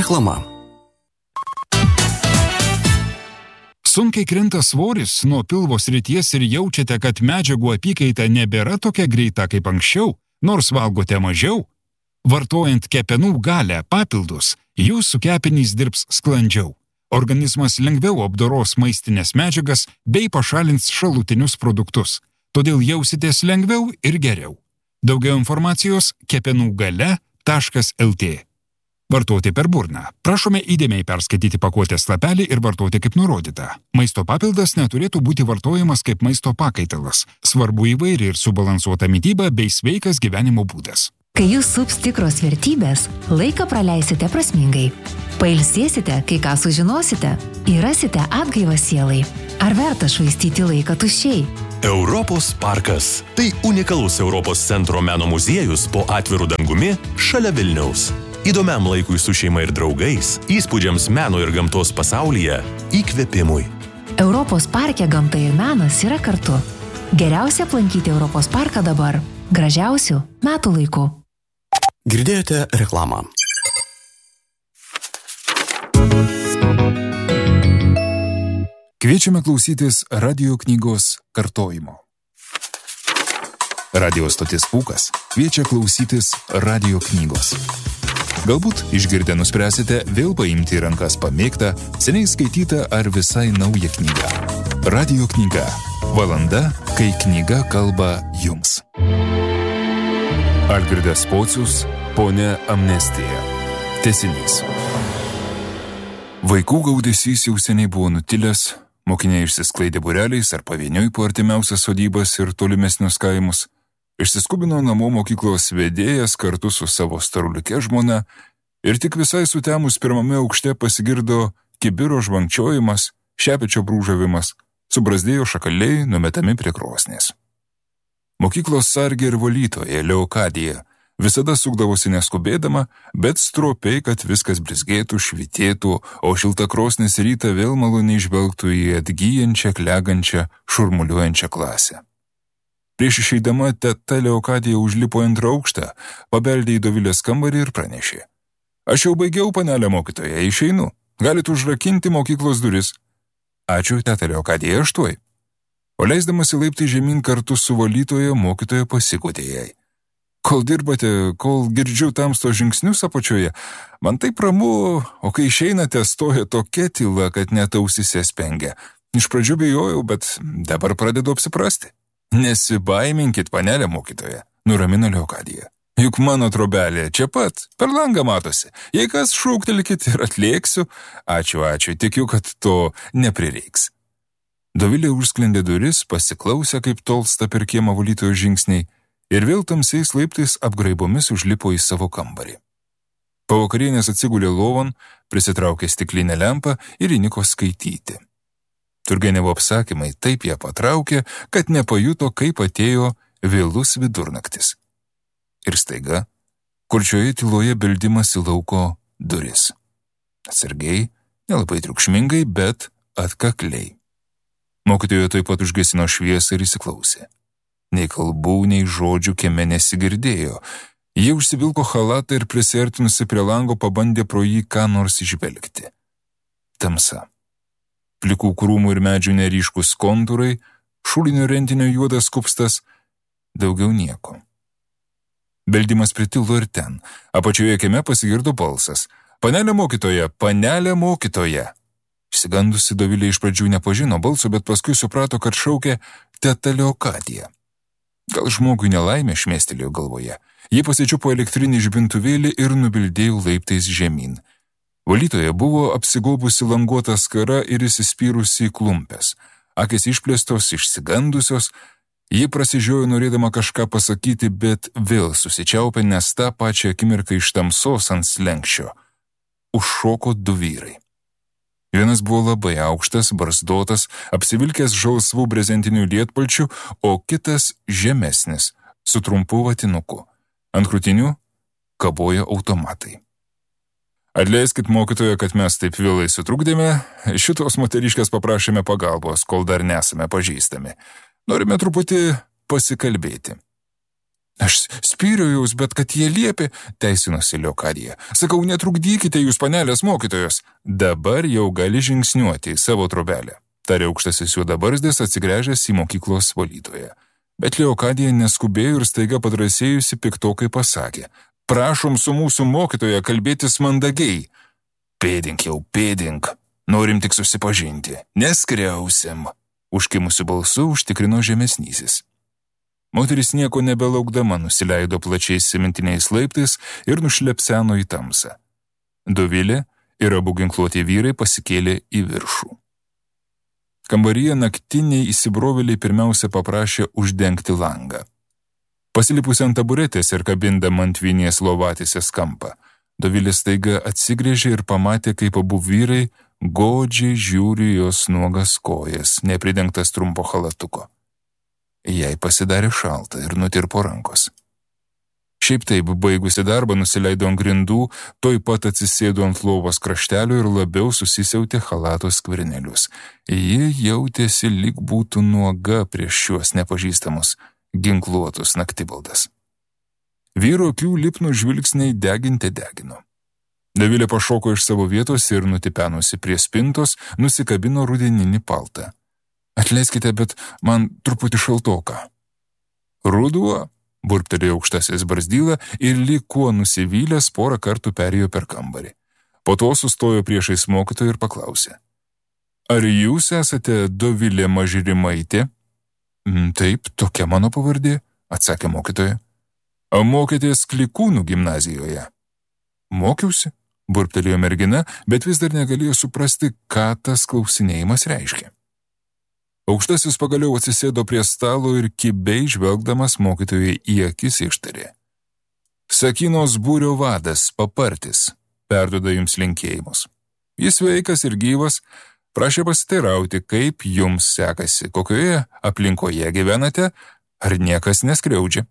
Reklama. Sunkiai krinta svoris nuo pilvo srities ir jaučiate, kad medžiagų apykaita nebėra tokia greita kaip anksčiau, nors valgote mažiau? Vartojant kepenų galę papildus, jūsų kepenys dirbs sklandžiau. Organizmas lengviau apdoros maistinės medžiagas bei pašalins šalutinius produktus. Todėl jausitės lengviau ir geriau. Daugiau informacijos kepenugale.lt. Vartoti per burną. Prašome įdėmiai perskaityti pakuotės lapelį ir vartoti kaip nurodyta. Maisto papildas neturėtų būti vartojamas kaip maisto pakaitalas. Svarbu įvairi ir subalansuota mityba bei sveikas gyvenimo būdas. Kai jūs sups tikros vertybės, laiką praleisite prasmingai. Pailsėsite, kai ką sužinosite, įrasite atgaivą sielai. Ar verta švaistyti laiką tuščiai? Europos parkas. Tai unikalus Europos centro meno muziejus po atviru dangumi šalia Vilniaus. Įdomiam laikui su šeima ir draugais, įspūdžiams meno ir gamtos pasaulyje, įkvėpimui. Europos parke gamta ir menas yra kartu. Geriausia aplankyti Europos parką dabar. Gražiausių metų laikų. Girdėjote reklamą. Kviečiame klausytis radio knygos kartojimo. Radio stotis Pūkas kviečia klausytis radio knygos. Galbūt išgirdę nuspręsite vėl paimti į rankas pamėgtą, seniai skaitytą ar visai naują knygą. Radio knyga. Valanda, kai knyga kalba jums. Algirdas Pocius, Ponia Amnestija. Tęsinys. Vaikų gaudesys jau seniai buvo nutilęs, mokiniai išsisklaidė būreliais ar pavieniui po artimiausias sodybas ir tolimesnius kaimus. Išsiskubino namo mokyklos vedėjas kartu su savo staruliuke žmona ir tik visai sutemus pirmame aukšte pasigirdo kibiro žvankčiojimas, šepečio brūžavimas, subrazdėjo šakaliai numetami prie krosnės. Mokyklos sargė ir valytoja Leokadija visada sukdavosi neskubėdama, bet stropiai, kad viskas blizgėtų, švitėtų, o šilta krosnės rytą vėl maloniai žvelgtų į atgyjančią, klegančią, šurmuliuojančią klasę. Prieš išeidama teta Leokadija užlipo antrą aukštą, pabeldė į Dovilės kambarį ir pranešė. Aš jau baigiau, panelė mokytoja, išeinu. Galit užrakinti mokyklos duris. Ačiū, teta Leokadija, aš tuoj. O leisdamas į laiptį žemyn kartu su valytoja, mokytoja pasikutė jai. Kol dirbate, kol girdžiu tamsto žingsnius apačioje, man taip ramu, o kai išeinate, stoja tokia tyla, kad net ausyse spengia. Iš pradžių bijojau, bet dabar pradedu apsiprasti. Nesibaiminkit, panelė mokytoja, nuramino Leokadija. Juk mano trobelė čia pat, per langą matosi. Jei kas, šūktelkit ir atlėksiu. Ačiū, tikiu, kad to neprireiks. Dovilė užsklendė duris, pasiklausė, kaip tolsta per kiemą valytojos žingsniai ir vėl tamsiais laiptais apgraibomis užlipo į savo kambarį. Po vakarienės atsigulė lovon, prisitraukė stiklinę lempą ir įniko skaityti. Turgenevo apsakymai taip ją patraukė, kad nepajuto, kaip atėjo vėlus vidurnaktis. Ir staiga, kurčioje tyloje beldimas į lauko duris. Atsargiai, nelabai triukšmingai, bet atkakliai. Mokytoja taip pat užgesino šviesą ir įsiklausė. Nei kalbų, nei žodžių kieme nesigirdėjo. Jie užsivilko chalatą ir prisiartinusi prie lango pabandė pro jį ką nors išvelgti. Tamsa. Plikų krūmų ir medžių neryškus kontūrai, šulinio rentinio juodas kupstas, daugiau nieko. Beldimas pritilo ir ten. Apačioje kieme pasigirdo balsas. Panelė mokytoja, panelė mokytoja. Išsigandusi Dovilė iš pradžių nepažino balso, bet paskui suprato, kad šaukė teta Leokadija. Gal žmogui nelaimė šmėstelėjo galvoje. Ji pasičiupo elektrinį žibintuvėlį ir nubildėjo laiptais žemyn. Valytoja buvo apsigaubusi languotą skarą ir įsispyrusi į klumpes. Akis išplėstos, išsigandusios, ji prasižiojo norėdama kažką pasakyti, bet vėl susičiaupė, nes tą pačią akimirką iš tamsos ant slenksčio užšoko du vyrai. Vienas buvo labai aukštas, barzdotas, apsivilkęs žalsvų brezentinių lietpalčių, o kitas žemesnis, su trumpu vatinuku. Ant krūtinių kabojo automatai. Atleiskit mokytoja, kad mes taip vėlai sutrukdėme, šitos moteriškės paprašėme pagalbos, kol dar nesame pažįstami. Norime truputį pasikalbėti. Aš spyriau jūs, bet kad jie liepė, teisinosi Leokadija. Sakau, netrukdykite jūs, panelės mokytojos. Dabar jau gali žingsniuoti į savo trobelę. Tarė aukštasis juodabarzdis atsigręžęs į mokyklos valytoją. Bet Leokadija neskubėjo ir staiga padrasėjusi piktokai pasakė. Prašom su mūsų mokytoja kalbėtis mandagiai. Pėdink jau, pėdink. Norim tik susipažinti. Neskriausim. Užkimusiu balsu užtikrino žemesnysis. Moteris nieko nebelaukdama nusileido plačiais cementiniais laiptais ir nušlepseno į tamsą. Dovilė ir abu ginkluoti vyrai pasikėlė į viršų. Kambaryje naktiniai įsibrovėliai pirmiausia paprašė uždengti langą. Pasilipusi ant taburetės ir kabindama ant vinies lovatėsės kampą, Dovilė staiga atsigrėžė ir pamatė, kaip abu vyrai godžiai žiūri jos nuogas kojas, nepridengtas trumpo chalatuko. Jai pasidarė šalta ir nutirpo rankos. Šiaip taip, baigusi darbą, nusileido ant grindų, toj pat atsisėdo ant lovos kraštelio ir labiau susisiautė chalato skvirnelius. Ji jautėsi lyg būtų nuoga prieš šiuos nepažįstamus, ginkluotus naktibaldas. Vyro akių lipnų žvilgsniai deginti degino. Dovilė pašoko iš savo vietos ir nutipenusi prie spintos, nusikabino rudeninį paltą. Atleiskite, bet man truputį šaltoka. Ruduo, burptelėjo aukštasis barzdyla ir lyg kuo nusivylęs porą kartų perėjo per kambarį. Po to sustojo priešais mokytoją ir paklausė. Ar jūs esate Dovilė Mažyrimaitė? Taip, tokia mano pavardė, atsakė mokytoja. O mokėtės Klikūnų gimnazijoje? Mokiausi, burptelėjo mergina, bet vis dar negalėjo suprasti, ką tas klausinėjimas reiškia. Aukštasis pagaliau atsisėdo prie stalo ir kibiai žvelgdamas mokytojai į akis ištarė. Sakynos būrio vadas, Papartis, perduoda jums linkėjimus. Jis sveikas ir gyvas, prašė pasiteirauti, kaip jums sekasi, kokioje aplinkoje gyvenate, ar niekas neskriaudžia.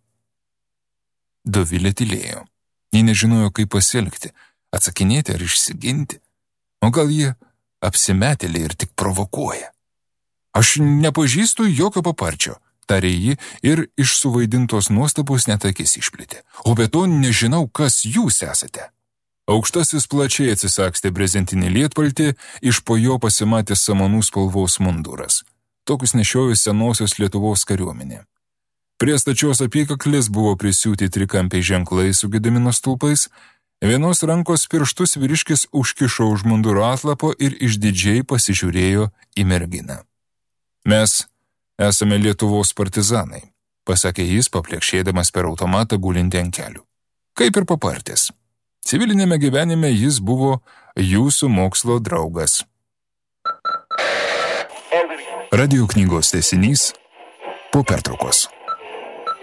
Dovilė tylėjo. Ji nežinojo, kaip pasielgti, atsakinėti ar išsiginti. O gal jie apsimetėlė ir tik provokuoja. Aš nepažįstu jokio Paparčio, tarė ji ir iš suvaidintos nuostabos net akis išplėtė. O be to nežinau, kas jūs esate. Aukštasis plačiai atsisakstė brezentinį lietpaltį, iš po jo pasimatė samanų spalvos munduras. Tokius nešiojo senosios Lietuvos kariuomenė. Prie stačios apykaklės buvo prisiūti trikampiai ženklai su Gedimino stulpais, vienos rankos pirštus vyriškis užkišo už munduro atlapo ir išdidžiai pasižiūrėjo į merginą. Mes esame Lietuvos partizanai, pasakė jis, paplekšėdamas per automatą gulintį ant kelių. Kaip ir Papartis. Civilinėme gyvenime jis buvo jūsų mokslo draugas. Radio knygos tęsinys po pertraukos.